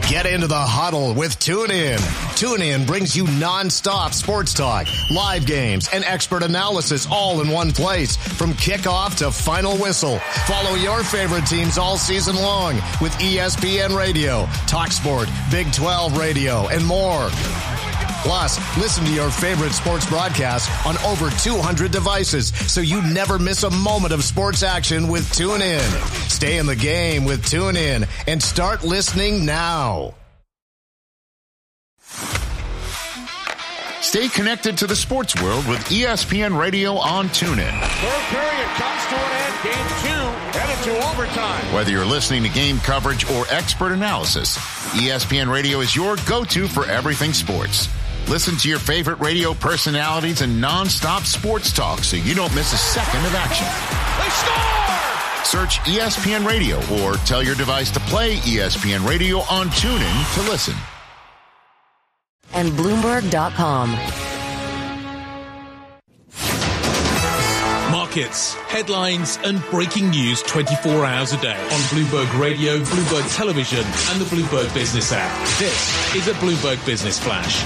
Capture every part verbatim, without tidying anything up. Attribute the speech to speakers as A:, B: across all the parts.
A: Get into the huddle with TuneIn. TuneIn brings you non-stop sports talk, live games, and expert analysis all in one place. From kickoff to final whistle. Follow your favorite teams all season long with E S P N Radio, TalkSport, Big twelve Radio, and more. Plus, listen to your favorite sports broadcasts on over two hundred devices so you never miss a moment of sports action with TuneIn. Stay in the game with TuneIn and start listening now.
B: Stay connected to the sports world with E S P N Radio on TuneIn.
C: Third period comes to an end. Game two headed to overtime.
B: Whether you're listening to game coverage or expert analysis, E S P N Radio is your go-to for everything sports. Listen to your favorite radio personalities and non-stop sports talk so you don't miss a second of action.
C: They score!
B: Search E S P N Radio or tell your device to play E S P N Radio on TuneIn to listen.
D: And Bloomberg dot com.
E: Markets, headlines, and breaking news twenty-four hours a day on Bloomberg Radio, Bloomberg Television, and the Bloomberg Business app. This is a Bloomberg Business Flash.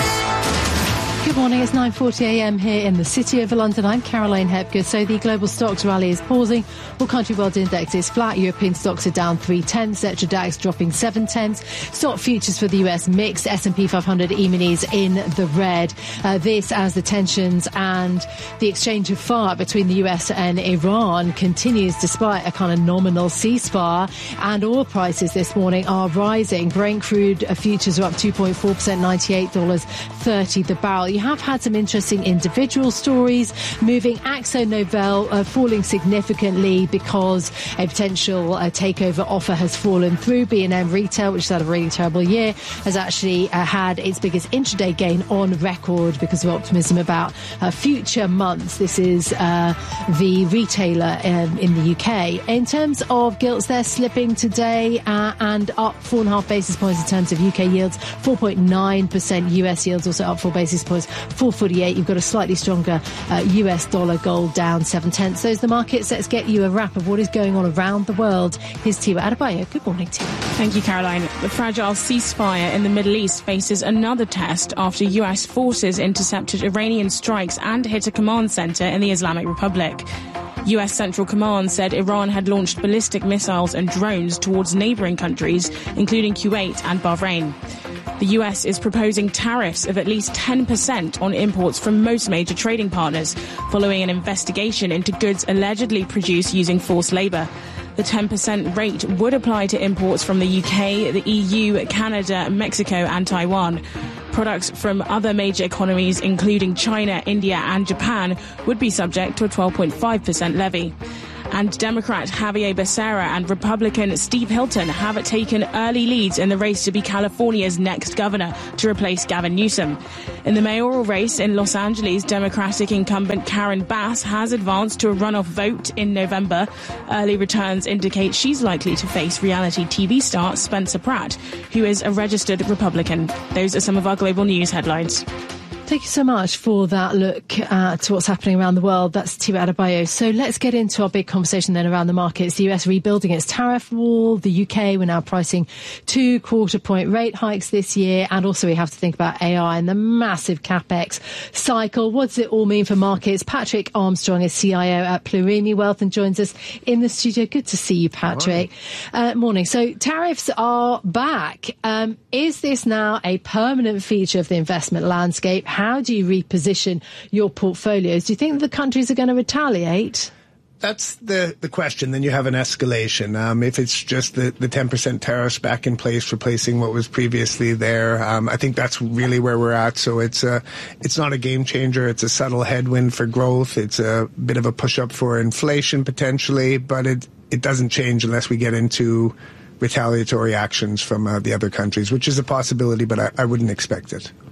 F: Good morning, it's nine forty a.m. here in the city of London. I'm Caroline Hepgood. So the global stocks rally is pausing. All country world index is flat. European stocks are down three tenths. Xetra DAX dropping seven tenths. Stock futures for the U S mixed. S and P five hundred E-minis in the red. Uh, this as the tensions and the exchange of fire between the U S and Iran continues despite a kind of nominal ceasefire. And oil prices this morning are rising. Brent crude futures are up two point four percent, ninety-eight dollars thirty the barrel. You have had some interesting individual stories moving. AkzoNobel uh, falling significantly because a potential uh, takeover offer has fallen through. B and M Retail, which has had a really terrible year, has actually uh, had its biggest intraday gain on record because of optimism about uh, future months. This is uh, the retailer um, in the U K. In terms of gilts, they're slipping today uh, and up four and a half basis points in terms of U K yields, four point nine percent. U S yields also up four basis points, four forty-eight. You've got a slightly stronger uh, U S dollar. Gold down seven tenths. Those are the markets. Let's get you a wrap of what is going on around the world. Here's Tiwa Adebayo. Good morning, Tiwa.
G: Thank you, Caroline. The fragile ceasefire in the Middle East faces another test after U S forces intercepted Iranian strikes and hit a command center in the Islamic Republic. U S Central Command said Iran had launched ballistic missiles and drones towards neighboring countries, including Kuwait and Bahrain. The U S is proposing tariffs of at least ten percent on imports from most major trading partners, following an investigation into goods allegedly produced using forced labour. The ten percent rate would apply to imports from the U K, the E U, Canada, Mexico and Taiwan. Products from other major economies, including China, India and Japan, would be subject to a twelve point five percent levy. And Democrat Javier Becerra and Republican Steve Hilton have taken early leads in the race to be California's next governor to replace Gavin Newsom. In the mayoral race in Los Angeles, Democratic incumbent Karen Bass has advanced to a runoff vote in November. Early returns indicate she's likely to face reality T V star Spencer Pratt, who is a registered Republican. Those are some of our global news headlines.
F: Thank you so much for that look at what's happening around the world. That's Tiwa Adebayo. So let's get into our big conversation then around the markets. The U S rebuilding its tariff wall. The U K, we're now pricing two quarter point rate hikes this year. And also we have to think about A I and the massive capex cycle. What does it all mean for markets? Patrick Armstrong is C I O at Plurimi Wealth and joins us in the studio. Good to see you, Patrick. Morning. Uh, morning. So tariffs are back. Um, is this now a permanent feature of the investment landscape? How do you reposition your portfolios? Do you think the countries are going to retaliate?
H: That's the, the question. Then you have an escalation. Um, if it's just the, the ten percent tariffs back in place, replacing what was previously there, um, I think that's really where we're at. So it's a, it's not a game changer. It's a subtle headwind for growth. It's a bit of a push up for inflation potentially, but it, it doesn't change unless we get into retaliatory actions from uh, the other countries, which is a possibility, but I, I wouldn't expect it.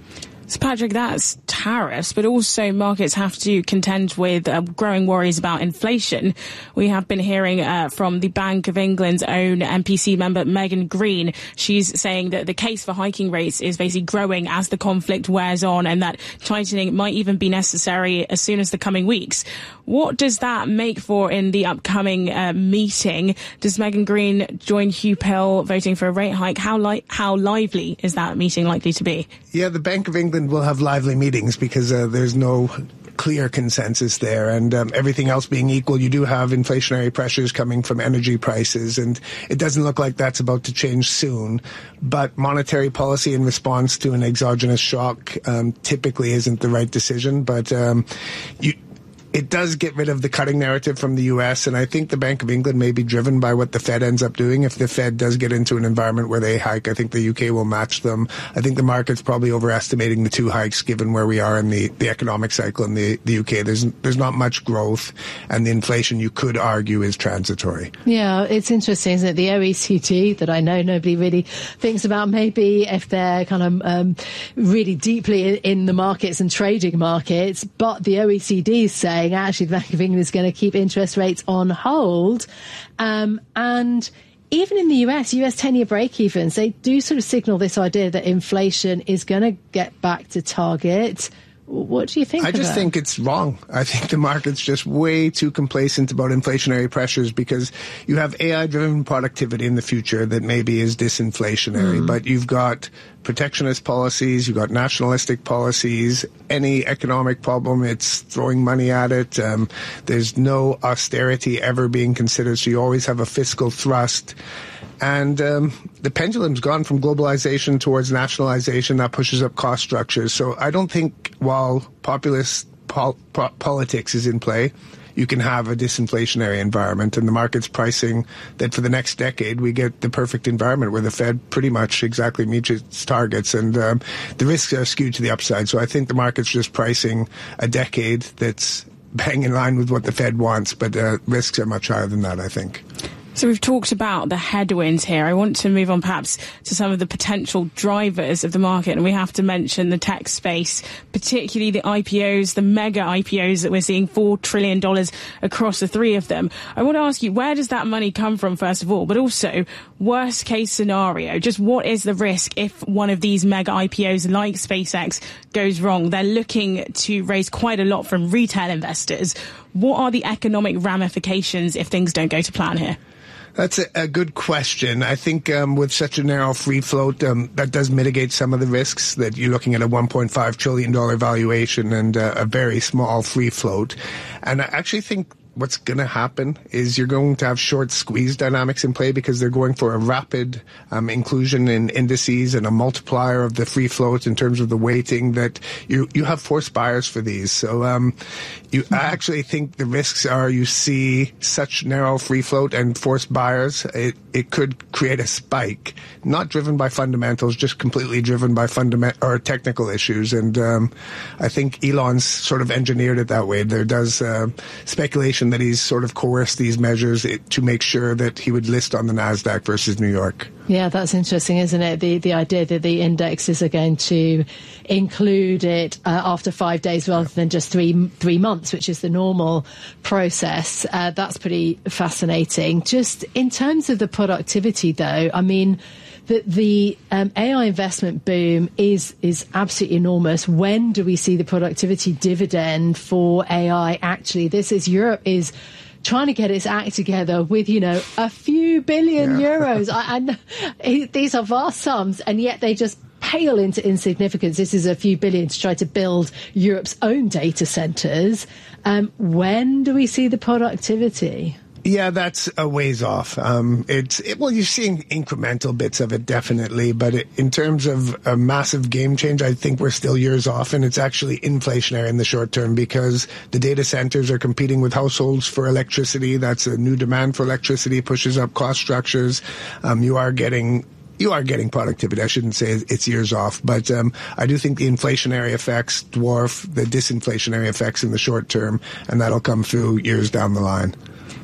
G: So, Patrick, that's tariffs, but also markets have to contend with uh, growing worries about inflation. We have been hearing uh, from the Bank of England's own M P C member, Megan Green. She's saying that the case for hiking rates is basically growing as the conflict wears on, and that tightening might even be necessary as soon as the coming weeks. What does that make for in the upcoming uh, meeting? Does Megan Green join Hugh Pill voting for a rate hike? How li- how lively is that meeting likely to be?
H: Yeah, the Bank of England will have lively meetings because uh, there's no clear consensus there, and um, everything else being equal, you do have inflationary pressures coming from energy prices, and it doesn't look like that's about to change soon. But monetary policy in response to an exogenous shock um, typically isn't the right decision, but um, you it does get rid of the cutting narrative from the U S, and I think the Bank of England may be driven by what the Fed ends up doing. If the Fed does get into an environment where they hike, I think the U K will match them. I think the market's probably overestimating the two hikes given where we are in the, the economic cycle in the, the U K. There's there's not much growth, and the inflation, you could argue, is transitory.
F: Yeah, it's interesting, isn't it? The O E C D, that I know nobody really thinks about, maybe if they're kind of um, really deeply in the markets and trading markets, but the O E C D is saying actually the Bank of England is going to keep interest rates on hold. Um, and even in the U S, U S ten-year break-evens, they do sort of signal this idea that inflation is going to get back to target. What do you think
H: I
F: of
H: just
F: that?
H: think it's wrong. I think the market's just way too complacent about inflationary pressures because you have A I-driven productivity in the future that maybe is disinflationary, mm. but you've got protectionist policies, you've got nationalistic policies. Any economic problem, it's throwing money at it. Um, there's no austerity ever being considered, so you always have a fiscal thrust. And um, the pendulum's gone from globalization towards nationalization. That pushes up cost structures. So I don't think while populist pol- po- politics is in play, you can have a disinflationary environment. And the market's pricing that for the next decade, we get the perfect environment where the Fed pretty much exactly meets its targets. And um, the risks are skewed to the upside. So I think the market's just pricing a decade that's bang in line with what the Fed wants. But uh, risks are much higher than that, I think.
G: So we've talked about the headwinds here. I want to move on perhaps to some of the potential drivers of the market, and we have to mention the tech space, particularly the I P Os, the mega I P Os that we're seeing, four trillion dollars across the three of them. I want to ask you, where does that money come from, first of all, but also worst case scenario, just what is the risk if one of these mega I P Os like SpaceX goes wrong? They're looking to raise quite a lot from retail investors. What are the economic ramifications if things don't go to plan here?
H: That's a, a good question. I think um, with such a narrow free float, um, that does mitigate some of the risks that you're looking at a one point five trillion dollars valuation and uh, a very small free float. And I actually think what's going to happen is you're going to have short squeeze dynamics in play because they're going for a rapid um, inclusion in indices and a multiplier of the free float in terms of the weighting that you you have forced buyers for these. So um, you I actually think the risks are you see such narrow free float and forced buyers, it, it could create a spike, not driven by fundamentals, just completely driven by fundament or technical issues. And um, I think Elon's sort of engineered it that way. There does uh, speculation that he's sort of coerced these measures to make sure that he would list on the NASDAQ versus New York.
F: Yeah, that's interesting, isn't it? The the idea that the indexes are going to include it uh, after five days rather than just three three months, which is the normal process. Uh, that's pretty fascinating. Just in terms of the productivity, though, I mean, the, the um, A I investment boom is is absolutely enormous. When do we see the productivity dividend for A I? Actually, this is Europe is trying to get its act together with, you know, a few billion yeah. euros. I, I, these are vast sums, and yet they just pale into insignificance. This is a few billion to try to build Europe's own data centres. Um, when do we see the productivity?
H: Yeah, that's a ways off. Um, it's it, well, you're seeing incremental bits of it, definitely, but it, in terms of a massive game change, I think we're still years off, and it's actually inflationary in the short term because the data centers are competing with households for electricity. That's a new demand for electricity, pushes up cost structures. Um, you are getting You are getting productivity. I shouldn't say it's years off, but um, I do think the inflationary effects dwarf the disinflationary effects in the short term, and that'll come through years down the line.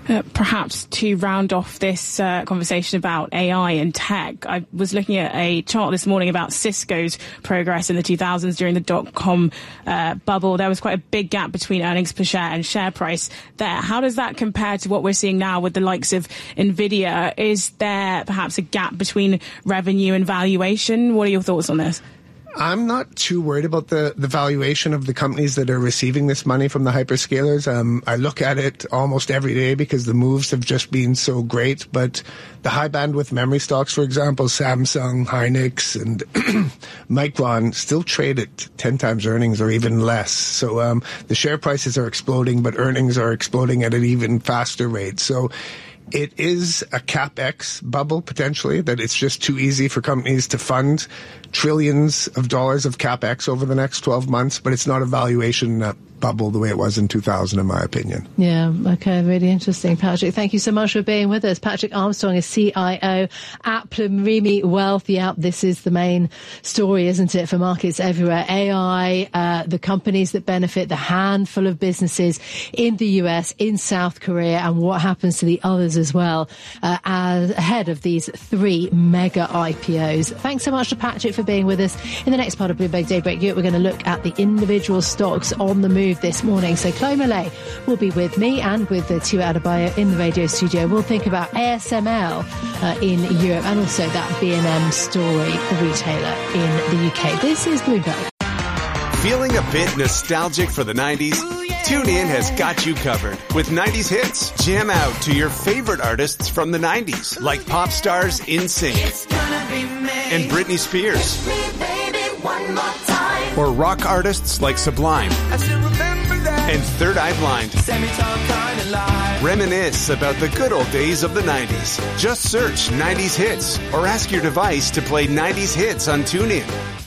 G: Uh, perhaps to round off this uh, conversation about A I and tech, I was looking at a chart this morning about Cisco's progress in the two thousands during the dot-com uh, bubble. There was quite a big gap between earnings per share and share price there. How does that compare to what we're seeing now with the likes of NVIDIA? Is there perhaps a gap between revenue and valuation? What are your thoughts on this?
H: I'm not too worried about the, the valuation of the companies that are receiving this money from the hyperscalers. Um, I look at it almost every day because the moves have just been so great. But the high bandwidth memory stocks, for example, Samsung, Hynix, and Micron still trade at ten times earnings or even less. So um, the share prices are exploding, but earnings are exploding at an even faster rate. So it is a CapEx bubble, potentially, that it's just too easy for companies to fund trillions of dollars of CapEx over the next twelve months, but it's not a valuation uh, bubble the way it was in two thousand, in my opinion.
F: Yeah, okay, really interesting, Patrick. Thank you so much for being with us. Patrick Armstrong is C I O at Plumrimi Wealth. Yeah, this is the main story, isn't it, for markets everywhere? A I, uh, the companies that benefit, the handful of businesses in the U S, in South Korea, and what happens to the others as well, uh, as ahead of these three mega I P Os. Thanks so much to Patrick for being with us. In the next part of Bloomberg Daybreak Europe, we're going to look at the individual stocks on the move this morning. So Chloe Millay will be with me and with uh, Tua Adebayo in the radio studio. We'll think about A S M L uh, in Europe and also that B and M story, the retailer in the U K. This is Bloomberg.
I: Feeling a bit nostalgic for the nineties? TuneIn has got you covered with nineties hits. Jam out to your favorite artists from the nineties, like pop stars NSYNC and Britney Spears, or rock artists like Sublime and Third Eye Blind. Reminisce about the good old days of the nineties. Just search nineties hits or ask your device to play nineties hits on TuneIn.